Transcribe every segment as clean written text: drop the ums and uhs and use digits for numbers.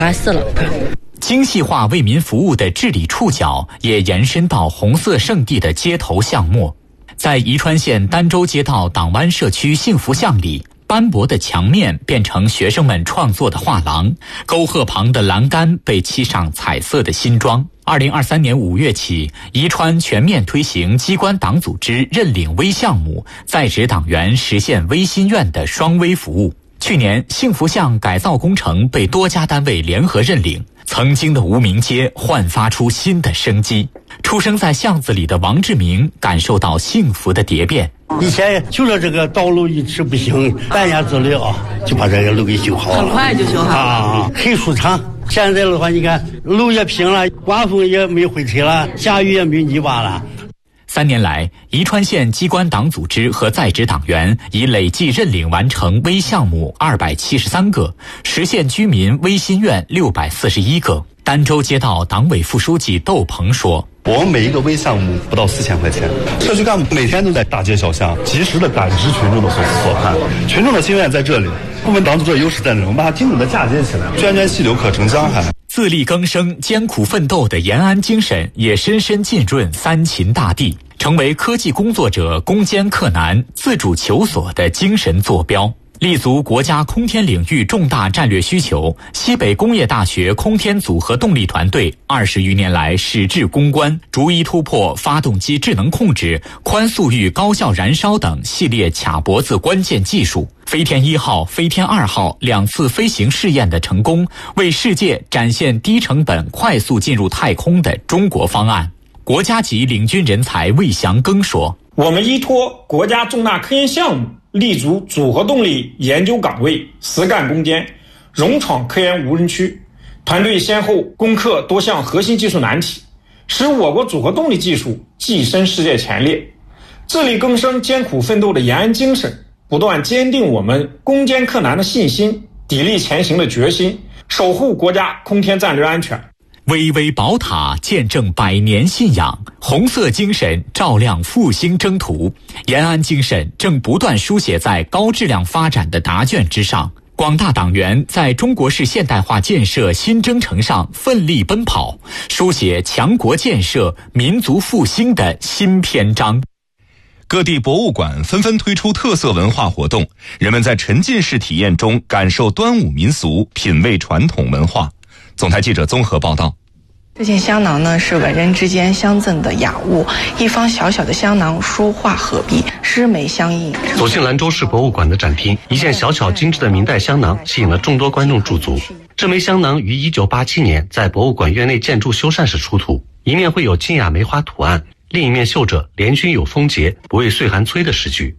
还死了。 精细化为民服务的治理触角也延伸到红色圣地的街头巷陌。在宜川县儋州街道党湾社区幸福巷里，斑驳的墙面变成学生们创作的画廊，沟壑旁的栏杆被漆上彩色的新装。2023年5月起，宜川全面推行机关党组织认领微项目，在职党员实现微心愿的双微服务。去年，幸福巷改造工程被多家单位联合认领，曾经的无名街焕发出新的生机。出生在巷子里的王志明感受到幸福的蝶变。 以前就说这个道路一直不行，半年之内就把这个路给修好了， 很快就修好了很舒畅。现在的话，你看路也平了，刮风也没灰尘了，下雨也没泥巴了。 3年来，宜川县机关党组织和在职党员已累计认领完成微项目273个，实现居民微心愿641个。儋州街道党委副书记窦鹏说：“ 我们每一个微项目不到4000块钱，社区干部每天都在大街小巷及时的感知群众的所盼，群众的心愿在这里，部门党组织的优势在这里，我们把它精准的嫁接起来，涓涓细流可成江海。” 自力更生、艰苦奋斗的延安精神也深深浸润三秦大地，成为科技工作者攻坚克难、自主求索的精神坐标。立足国家空天领域重大战略需求，西北工业大学空天组合动力团队20余年来矢志攻关，逐一突破发动机智能控制、宽速域高效燃烧等系列卡脖子关键技术。飞天1号、飞天2号2次飞行试验的成功，为世界展现低成本快速进入太空的中国方案。国家级领军人才魏祥庚说：“ 我们依托国家重大科研项目，立足组合动力研究岗位，实干攻坚，勇闯科研无人区。团队先后攻克多项核心技术难题，使我国组合动力技术跻身世界前列。自力更生、艰苦奋斗的延安精神，不断坚定我们攻坚克难的信心，砥砺前行的决心，守护国家空天战略安全。” 巍巍宝塔见证100年信仰，红色精神照亮复兴征途。延安精神正不断书写在高质量发展的答卷之上。广大党员在中国式现代化建设新征程上奋力奔跑，书写强国建设、民族复兴的新篇章。 各地博物馆纷纷推出特色文化活动，人们在沉浸式体验中感受端午民俗，品味传统文化。总台记者综合报道。 这件香囊呢，是文人之间相赠的雅物，一方小小的香囊，书画合璧，诗眉相映。 走进兰州市博物馆的展厅，一件小巧精致的明代香囊吸引了众多观众驻足。这枚香囊于1987年在博物馆院内建筑修缮时出土，一面绘有清雅梅花图案，另一面绣着“联军有丰节，不畏岁寒催”的诗句。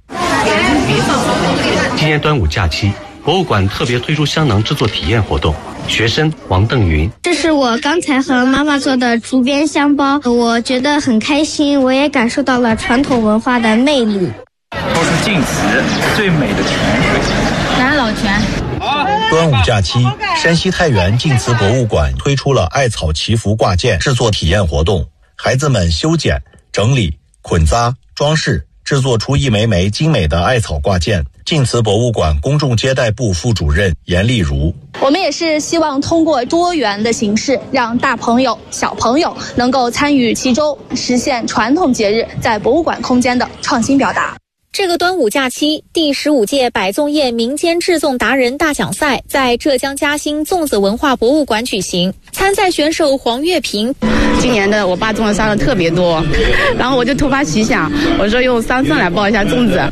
今年端午假期，博物馆特别推出香囊制作体验活动。学生王邓云： 这是我刚才和妈妈做的竹编香包，我觉得很开心，我也感受到了传统文化的魅力。 都是晋祠最美的泉水， 南老泉。 端午假期，山西太原晋祠博物馆推出了艾草祈福挂件制作体验活动，孩子们修剪、整理、捆扎、装饰，制作出一枚枚精美的艾草挂件。晋祠博物馆公众接待部副主任严丽如： 我们也是希望通过多元的形式，让大朋友、小朋友能够参与其中，实现传统节日在博物馆空间的创新表达。 这个端午假期，第15届百粽宴民间制粽达人大奖赛在浙江嘉兴粽子文化博物馆举行。参赛选手黄月平： 今年的我爸种的沙的特别多，然后我就突发奇想，我说用桑葚来包一下粽子。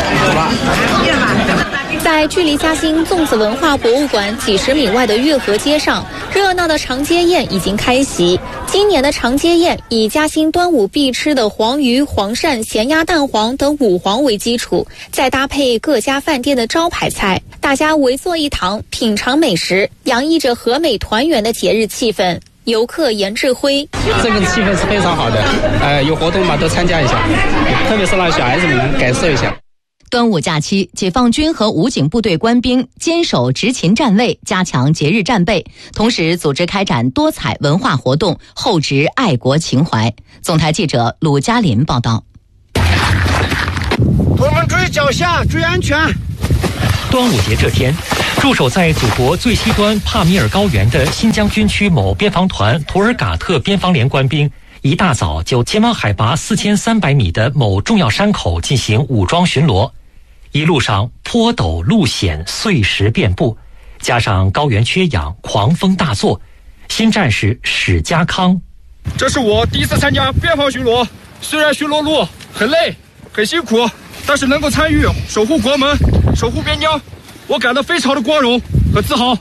在距离嘉兴粽子文化博物馆几十米外的月河街上，热闹的长街宴已经开席。今年的长街宴以嘉兴端午必吃的黄鱼、黄鳝、咸鸭蛋黄等五黄为基础，再搭配各家饭店的招牌菜，大家围坐一堂，品尝美食，洋溢着和美团圆的节日气氛。游客严志辉： 这个气氛是非常好的，有活动嘛都参加一下，特别是让小孩子们能感受一下。 端午假期，解放军和武警部队官兵坚守执勤站位，加强节日战备，同时组织开展多彩文化活动，厚植爱国情怀。总台记者鲁嘉林报道。 我们注意脚下，注意安全。 端午节这天， 驻守在祖国最西端帕米尔高原的新疆军区某边防团图尔嘎特边防连官兵，一大早就前往海拔4300米的某重要山口进行武装巡逻。一路上坡陡路险，碎石遍布，加上高原缺氧，狂风大作。新战士史家康： 这是我第一次参加边防巡逻，虽然巡逻路很累很辛苦，但是能够参与守护国门、守护边疆，我感到非常的光荣和自豪。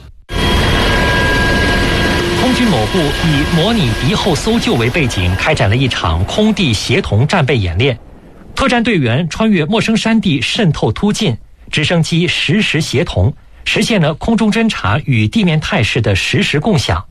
空军某部以模拟敌后搜救为背景，开展了一场空地协同战备演练。特战队员穿越陌生山地，渗透突进，直升机实时协同，实现了空中侦察与地面态势的实时共享。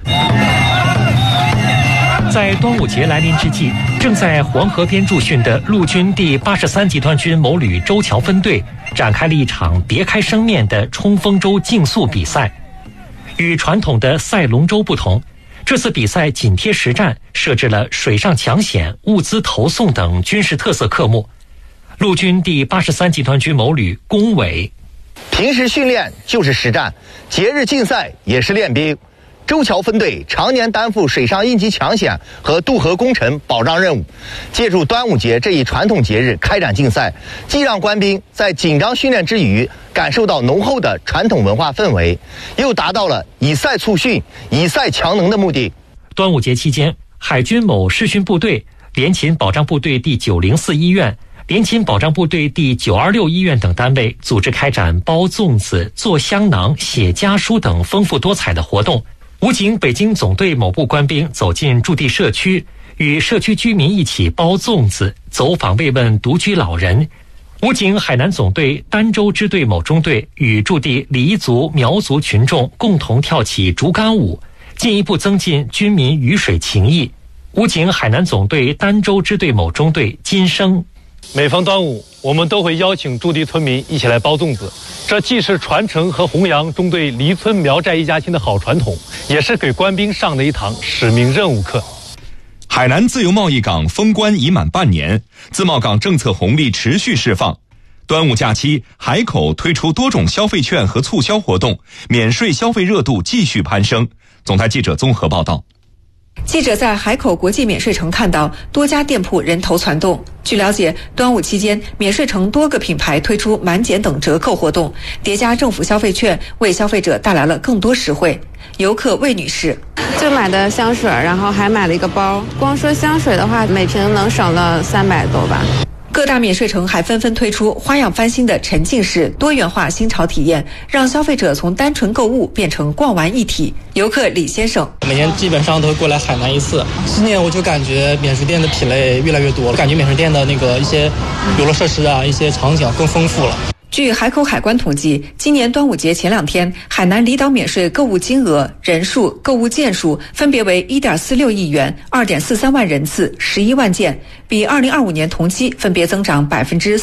在端午节来临之际，正在黄河边驻训的陆军第83集团军某旅周桥分队展开了一场别开生面的冲锋舟竞速比赛。与传统的赛龙舟不同，这次比赛紧贴实战，设置了水上抢险、物资投送等军事特色科目。陆军第83集团军某旅龚伟： 平时训练就是实战，节日竞赛也是练兵。周桥分队常年担负水上应急抢险和渡河工程保障任务，借助端午节这一传统节日开展竞赛，既让官兵在紧张训练之余感受到浓厚的传统文化氛围，又达到了以赛促训、以赛强能的目的。 端午节期间，海军某视训部队、联勤保障部队第904医院、联勤保障部队第926医院等单位组织开展包粽子、做香囊、写家书等丰富多彩的活动。武警北京总队某部官兵走进驻地社区，与社区居民一起包粽子，走访慰问独居老人。武警海南总队儋州支队某中队与驻地黎族、苗族群众共同跳起竹竿舞，进一步增进军民鱼水情谊。武警海南总队儋州支队某中队金生： 每逢端午，我们都会邀请驻地村民一起来包粽子，这既是传承和弘扬中队黎村苗寨一家亲的好传统，也是给官兵上的一堂使命任务课。 海南自由贸易港封关已满半年，自贸港政策红利持续释放。端午假期，海口推出多种消费券和促销活动，免税消费热度继续攀升。总台记者综合报道。 记者在海口国际免税城看到多家店铺人头攒动。据了解，端午期间，免税城多个品牌推出满减等折扣活动，叠加政府消费券，为消费者带来了更多实惠。游客魏女士： 就买的香水，然后还买了一个包。光说香水的话，每瓶能省了300多吧。 各大免税城还纷纷推出花样翻新的沉浸式多元化新潮体验，让消费者从单纯购物变成逛玩一体。游客李先生： 每年基本上都会过来海南一次，今年我就感觉免税店的品类越来越多了，感觉免税店的一些游乐设施啊，一些场景更丰富了。 据海口海关统计，今年端午节前2天，海南离岛免税购物金额、人数、购物件数分别为1.46亿元、2.43万人次、11万件，比2025年同期分别增长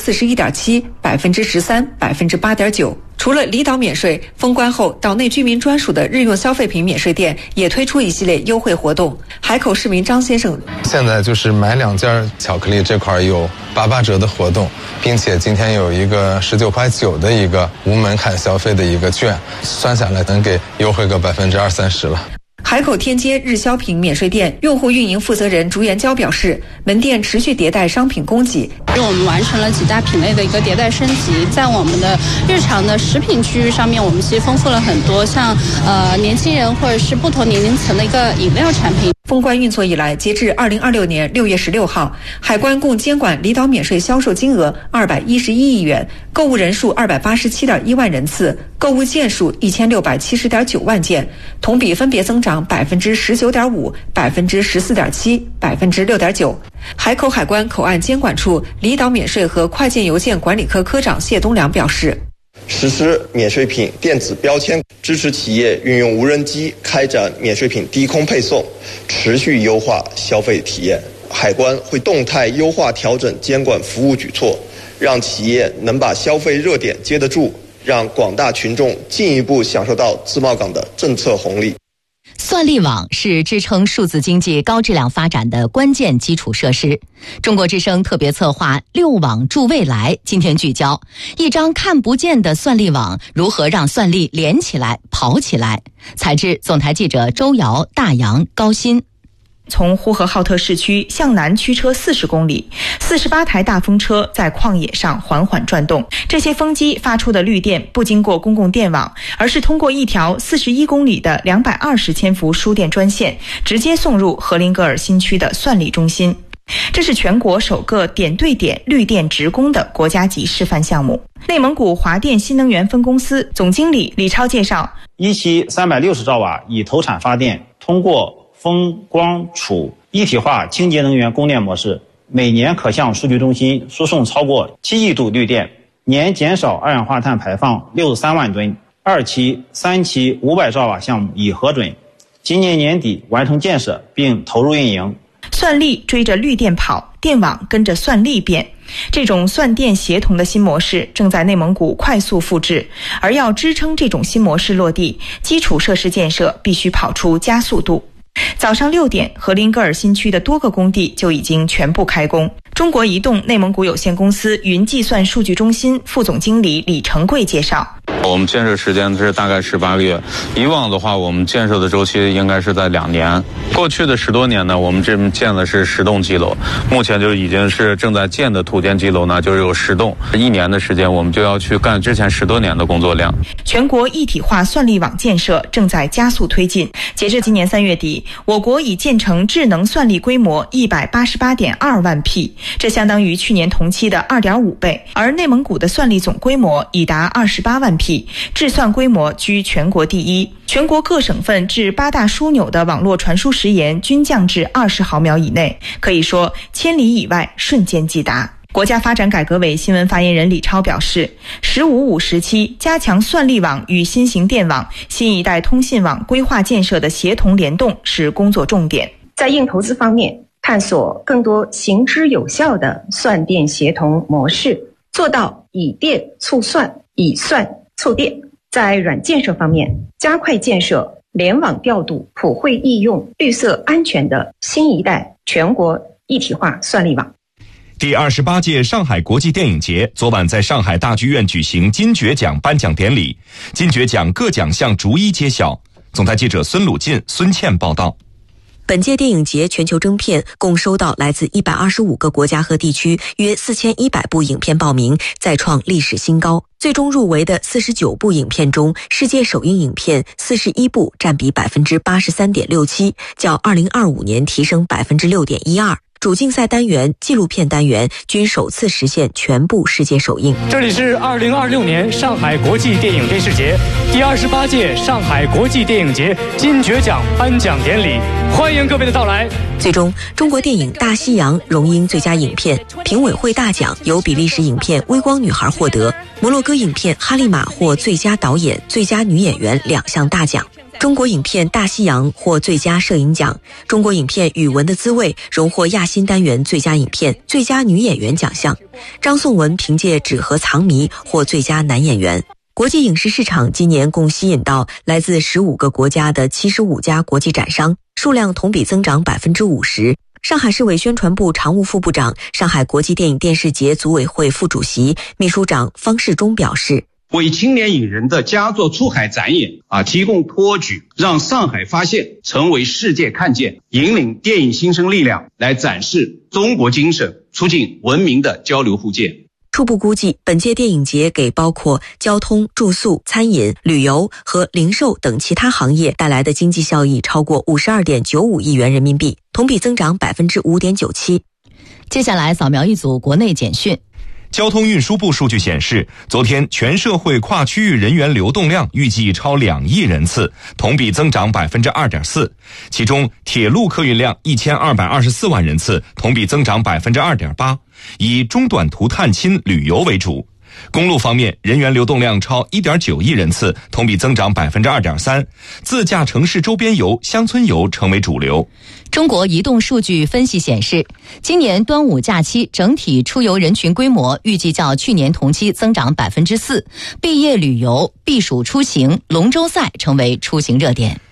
41.7%、13%、8.9%。除了离岛免税，封关后岛内居民专属的日用消费品免税店也推出一系列优惠活动。海口市民张先生： 现在就是买2件巧克力这块有88折的活动，并且今天有一个19.9块的一个无门槛消费的一个券，算下来能给优惠个20-30%了。 海口天街日销品免税店用户运营负责人朱元娇表示，门店持续迭代商品供给， 我们完成了几大品类的一个迭代升级。在我们的日常的食品区域上面，我们其实丰富了很多像年轻人或者是不同年龄层的一个饮料产品。 封关运作以来，截至2026年6月16号，海关共监管离岛免税销售金额211亿元，购物人数287.1万人次，购物件数1670.9万件，同比分别增长19.5%、14.7%、6.9%。海口海关口岸监管处离岛免税和快件邮件管理科科长谢东良表示， 实施免税品电子标签，支持企业运用无人机开展免税品低空配送，持续优化消费体验。海关会动态优化调整监管服务举措，让企业能把消费热点接得住，让广大群众进一步享受到自贸港的政策红利。 算力网是支撑数字经济高质量发展的关键基础设施。中国之声特别策划6网助未来，今天聚焦一张看不见的算力网如何让算力连起来、跑起来。采制总台记者周瑶、大洋、高鑫。 从呼和浩特市区向南驱车40公里，48台大风车在旷野上缓缓转动。这些风机发出的绿电不经过公共电网，而是通过一条41公里的220千伏输电专线，直接送入荷林格尔新区的算力中心。这是全国首个点对点绿电直供的国家级示范项目。内蒙古华电新能源分公司总经理李超介绍， 一期360兆瓦以投产发电，通过风光储一体化清洁能源供电模式，每年可向数据中心输送超过7亿度绿电，年减少二氧化碳排放63万吨。2期、3期500兆瓦项目已核准，今年年底完成建设并投入运营。 算力追着绿电跑，电网跟着算力变。这种算电协同的新模式正在内蒙古快速复制，而要支撑这种新模式落地，基础设施建设必须跑出加速度。早上6点，荷林格尔新区的多个工地就已经全部开工。中国移动内蒙古有限公司云计算数据中心副总经理李成贵介绍， 我们建设时间是大概18个月，以往的话我们建设的周期应该是在2年。过去的10多年呢，我们这边建的是10栋基楼，目前就已经是正在建的土建基楼呢，就有10栋，1年的时间我们就要去干之前10多年的工作量。 全国一体化算力网建设正在加速推进，截至今年3月底，我国已建成智能算力规模188.2万P，这相当于去年同期的2.5倍，而内蒙古的算力总规模已达28万P，智算规模居全国第一。全国各省份至8大枢纽的网络传输时延均降至20毫秒以内，可以说千里以外瞬间即达。国家发展改革委新闻发言人李超表示，“15-5时期加强算力网与新型电网、新一代通信网规划建设的协同联动是工作重点。 在硬投资方面，探索更多行之有效的算电协同模式，做到以电促算、以算促电。在软建设方面，加快建设联网调度、普惠易用、绿色安全的新一代全国一体化算力网。 第28届上海国际电影节昨晚在上海大剧院举行金爵奖颁奖典礼，金爵奖各奖项逐一揭晓。总台记者孙鲁进、孙倩报道。 本届电影节全球征片共收到来自125个国家和地区约4100部影片报名，再创历史新高。最终入围的49部影片中，世界首映影片41部，占比83.67%，较2025年提升6.12%。主竞赛单元、纪录片单元均首次实现全部世界首映。 这里是2026年上海国际电影电视节第28届上海国际电影节金爵奖颁奖典礼，欢迎各位的到来。 最终，中国电影《大西洋》荣膺最佳影片，评委会大奖由比利时影片《微光女孩》获得，摩洛哥影片《哈利玛》获最佳导演、最佳女演员2项大奖。中国影片《大西洋》获最佳摄影奖，中国影片《语文的滋味》荣获亚新单元最佳影片、最佳女演员奖项。张颂文凭借《纸盒藏谜》获最佳男演员。国际影视市场今年共吸引到来自15个国家的75家国际展商，数量同比增长50%。上海市委宣传部常务副部长、上海国际电影电视节组委会副主席、秘书长方世忠表示， 为青年影人的佳作出海展演提供托举，让上海发现成为世界看见，引领电影新生力量来展示中国精神，促进文明的交流互鉴。 初步估计，本届电影节给包括交通、住宿、餐饮、旅游和零售等其他行业带来的经济效益超过52.95亿元人民币，同比增长5.97%。 接下来扫描一组国内简讯。 交通运输部数据显示，昨天全社会跨区域人员流动量预计超2亿人次，同比增长2.4%。其中，铁路客运量1224万人次，同比增长2.8%，以中短途探亲旅游为主。公路方面，人员流动量超1.9亿人次，同比增长2.3%，自驾城市周边游、乡村游成为主流。 中国移动数据分析显示，今年端午假期整体出游人群规模预计较去年同期增长4%，毕业旅游、避暑出行、龙舟赛成为出行热点。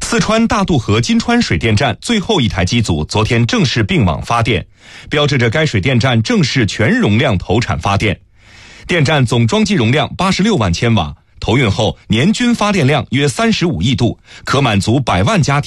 四川大渡河金川水电站最后一台机组昨天正式并网发电，标志着该水电站正式全容量投产发电。电站总装机容量86万千瓦，投运后年均发电量约35亿度，可满足100万家庭